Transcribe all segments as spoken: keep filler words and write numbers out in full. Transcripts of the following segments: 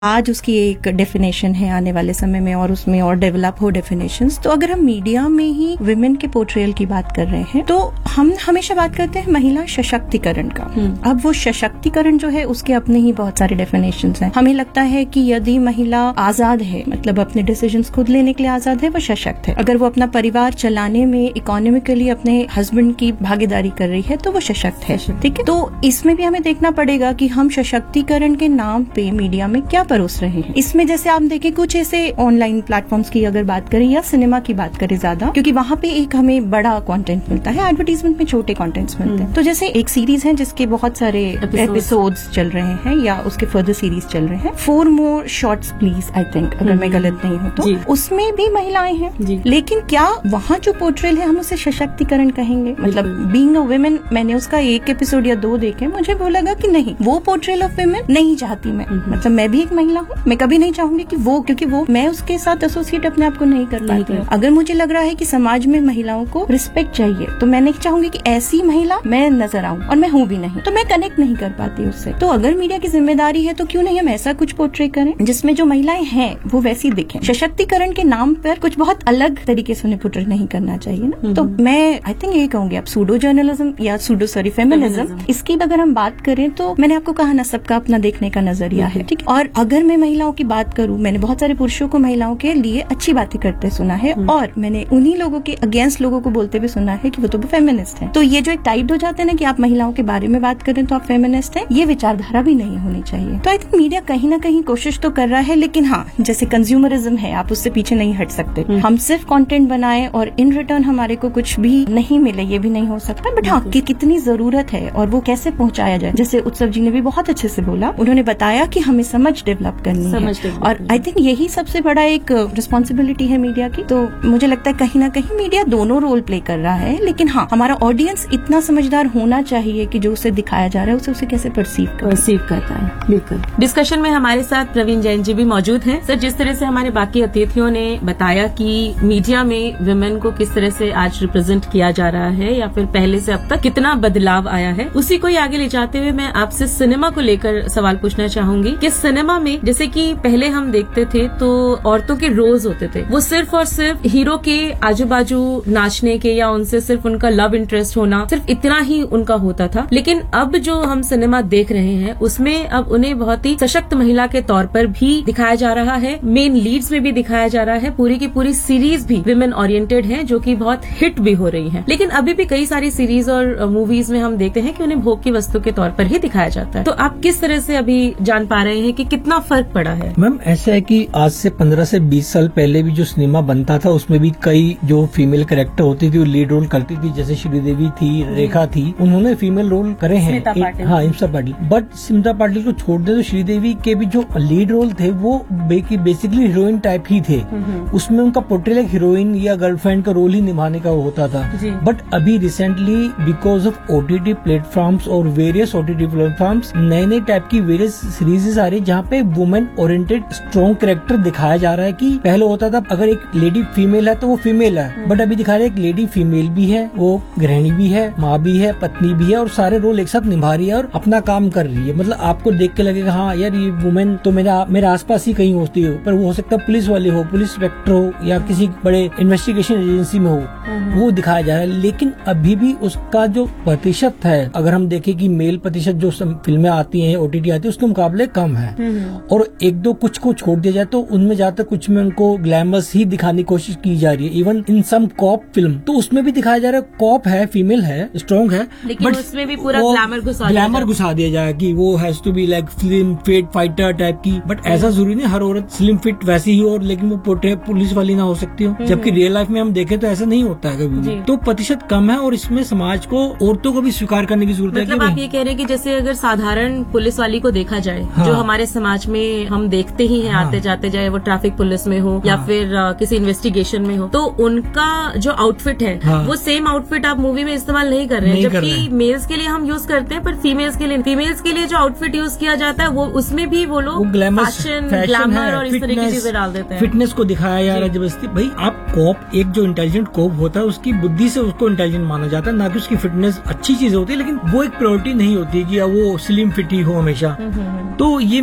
आज उसकी एक डेफिनेशन है आने वाले समय में और उसमें और डेवलप हो डेफिनेशंस। तो अगर हम मीडिया में ही विमेन के पोर्ट्रेयल की बात कर रहे हैं तो हम हमेशा बात करते हैं महिला सशक्तिकरण का। अब वो सशक्तिकरण जो है उसके अपने ही बहुत सारे डेफिनेशंस हैं। हमें लगता है कि यदि महिला आजाद है, मतलब अपने डिसीजंस खुद लेने के लिए आजाद है, वो सशक्त है। अगर वो अपना परिवार चलाने में इकोनॉमिकली अपने हस्बैंड की भागीदारी कर रही है तो वो सशक्त है। ठीक है, तो इसमें भी हमें देखना पड़ेगा कि हम सशक्तिकरण के नाम पे मीडिया में क्या परोस रहे हैं। इसमें जैसे आप देखें कुछ ऐसे ऑनलाइन प्लेटफॉर्म्स की अगर बात करें या सिनेमा की बात करें ज्यादा, क्योंकि वहां पे एक हमें बड़ा कंटेंट मिलता है, एडवर्टाइजमेंट में छोटे कंटेंट्स मिलते हैं। तो जैसे एक सीरीज है जिसके बहुत सारे एपिसोड्स चल रहे हैं या उसके फर्दर सीरीज चल रहे हैं, four more shorts please, I think, अगर मैं गलत नहीं हूँ तो उसमें भी महिलाएं हैं। लेकिन क्या वहाँ जो पोर्ट्रेल है हम उसे सशक्तिकरण कहेंगे? मतलब बीइंग अ वुमेन, मैंने उसका एक एपिसोड या दो देखे, मुझे वो लगा कि नहीं, वो पोर्ट्रेल ऑफ वुमेन नहीं चाहती मैं। मतलब मैं भी एक महिला हूँ, मैं कभी नहीं चाहूंगी कि वो, क्योंकि वो मैं उसके साथ एसोसिएट अपने आप को नहीं कर पाती हूँ। अगर मुझे लग रहा है कि समाज में महिलाओं को रिस्पेक्ट चाहिए तो मैं नहीं चाहूंगी कि ऐसी महिला मैं नजर आऊं, और मैं हूँ भी नहीं, तो मैं कनेक्ट नहीं कर पाती उससे। तो अगर मीडिया की जिम्मेदारी है तो क्यों नहीं हम ऐसा कुछ पोर्ट्रे करें जिसमें जो महिलाएं हैं वो वैसी दिखें। सशक्तिकरण के नाम पर कुछ बहुत अलग तरीके से उन्हें पोर्ट्रे नहीं करना चाहिए ना। तो मैं आई थिंक यही कहूंगी, आप सूडो जर्नलिज्म या सूडो सॉरी फेमिनिज्म, इसकी अगर हम बात करें तो मैंने आपको कहा ना, सबका अपना देखने का नजरिया है। ठीक, और अगर मैं महिलाओं की बात करूं, मैंने बहुत सारे पुरुषों को महिलाओं के लिए अच्छी बातें करते सुना है और मैंने उन्हीं लोगों के अगेंस्ट लोगों को बोलते हुए सुना है कि वो तो फेमिनिस्ट हैं। तो ये जो एक टाइट हो जाते हैं ना कि आप महिलाओं के बारे में बात करें तो आप फेमिनिस्ट हैं, ये विचारधारा भी नहीं होनी चाहिए। तो आई थिंक मीडिया कहीं ना कहीं कोशिश तो कर रहा है, लेकिन हाँ, जैसे कंज्यूमरिज्म है, आप उससे पीछे नहीं हट सकते। हम सिर्फ कंटेंट बनाएं और इन रिटर्न हमारे को कुछ भी नहीं मिले, ये भी नहीं हो सकता। बट हाँ, कि कितनी जरूरत है और वो कैसे पहुंचाया जाए, जैसे उत्सव जी ने भी बहुत अच्छे से बोला, उन्होंने बताया कि हमें समझ डेवलप करनी है, और आई थिंक यही सबसे बड़ा एक रिस्पॉन्सिबिलिटी है मीडिया की। तो मुझे लगता है कहीं ना कहीं मीडिया दोनों रोल प्ले कर रहा है, लेकिन हाँ, हमारा ऑडियंस इतना समझदार होना चाहिए कि जो उसे दिखाया जा रहा है उसे उसे कैसे परसीव परसीव करता है। बिल्कुल। डिस्कशन में हमारे साथ प्रवीण जैन जी भी मौजूद हैं। सर, जिस तरह से हमारे बाकी अतिथियों ने बताया कि मीडिया में वुमेन को किस तरह से आज रिप्रेजेंट किया जा रहा है या फिर पहले से अब तक कितना बदलाव आया है, उसी को आगे ले जाते हुए मैं आपसे सिनेमा को लेकर सवाल पूछना चाहूंगी कि सिनेमा में जैसे कि पहले हम देखते थे तो औरतों के रोल्स होते थे, वो सिर्फ और सिर्फ हीरो के आजू बाजू नाचने के या उनसे सिर्फ उनका लव इंटरेस्ट होना, सिर्फ इतना ही उनका होता था। लेकिन अब जो हम सिनेमा देख रहे हैं उसमें अब उन्हें बहुत ही सशक्त महिला के तौर पर भी दिखाया जा रहा है, मेन लीड्स में भी दिखाया जा रहा है, पूरी की पूरी सीरीज भी विमेन ओरिएंटेड है जो कि बहुत हिट भी हो रही है। लेकिन अभी भी कई सारी सीरीज और मूवीज में हम देखते हैं कि उन्हें भोग की वस्तु के तौर पर ही दिखाया जाता है। तो आप किस तरह से अभी जान पा रहे हैं कि कितना फर्क पड़ा है? मैम, ऐसा है कि आज से पंद्रह से बीस साल पहले भी जो सिनेमा बनता था उसमें भी कई जो फीमेल कैरेक्टर होती थी वो लीड रोल करती थी, जैसे श्रीदेवी थी, रेखा थी, उन्होंने फीमेल रोल करे हैं। हाँ, इम्सा पाटिल। बट स्मिता पाटिल को छोड़ दे तो श्रीदेवी के भी जो लीड रोल थे वो बेसिकली हीरोइन टाइप ही थे। उसमें उनका पोर्ट्रेल एक हीरोइन या गर्लफ्रेंड का रोल ही निभाने का होता था। बट अभी recently because of OTT platforms और वेरियस ओटीटी प्लेटफॉर्म्स नए नए टाइप की वेरियस सीरीज आ रही है जहाँ पे वुमेन ओरिएंटेड स्ट्रॉन्ग कैरेक्टर दिखाया जा रहा है। कि पहले होता था अगर एक लेडी फीमेल है तो वो फीमेल है, बट अभी दिखा रहे एक लेडी फीमेल भी है, वो गृहिणी भी है, माँ भी है, पत्नी भी है, और सारे रोल एक साथ निभा रही है और अपना काम कर रही है। मतलब आपको देख के लगेगा हाँ यार, ये वुमेन तो मेरा मेरे आसपास ही कहीं होती हो, पर वो हो सकता है पुलिस वाले हो, पुलिस इंस्पेक्टर हो या किसी बड़े इन्वेस्टिगेशन एजेंसी में हो, वो दिखाया जा रहा है। लेकिन अभी भी उसका जो प्रतिशत है, अगर हम देखें कि मेल प्रतिशत जो फिल्में आती है, ओटीटी आती है, उसके मुकाबले कम है। और एक दो कुछ को छोड़ दिया जाए तो उनमें ज्यादातर कुछ में उनको ग्लैमरस ही दिखाने की कोशिश की जा रही है। Even in some corp film तो उसमें भी दिखाया जा रहा है कॉप है, फीमेल है, स्ट्रॉन्ग है, लेकिन बट उसमें भी पूरा ग्लैमर घुसा ग्लैमर घुसा दिया जाए कि वो has to be like slim fit fighter type की। बट ऐसा जरूरी नहीं हर औरत स्लिम फिट वैसी ही हो, लेकिन वो पोर्ट्रे पुलिस वाली ना हो सकती हो, जबकि रियल लाइफ में हम देखें तो ऐसा नहीं होता है कभी भी। तो प्रतिशत कम है और इसमें समाज को, औरतों को भी स्वीकार करने की जरूरत है। मतलब आप ये कह रहे हैं कि जैसे अगर साधारण पुलिस वाली को देखा जाए, हाँ, जो हमारे समाज में हम देखते ही हैं, हाँ, आते जाते जाए वो ट्रैफिक पुलिस में हो, हाँ, या फिर uh, किसी इन्वेस्टिगेशन में हो, तो उनका जो आउटफिट है, हाँ, वो सेम आउटफिट आप मूवी में इस्तेमाल नहीं कर रहे हैं, जबकि मेल्स के लिए हम यूज करते हैं, पर फीमेल्स के लिए फीमेल्स के लिए जो आउटफिट यूज किया जाता है वो उसमें भी वो लोग फैशन, ग्लैमर और इस तरह की चीजें डाल देते हैं। फिटनेस को दिखाया जा रहा है जबरदस्ती। भाई आप कॉप, एक जो इंटेलिजेंट कॉप होता है उसकी बुद्धि से उसको इंटेलिजेंट माना जाता है, ना कि उसकी फिटनेस अच्छी चीज होती है, लेकिन वो एक प्रायोरिटी नहीं होती कि वो स्लिम फिट ही हो हमेशा। तो ये मेरे को लगे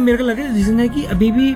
रीजन है कि अभी भी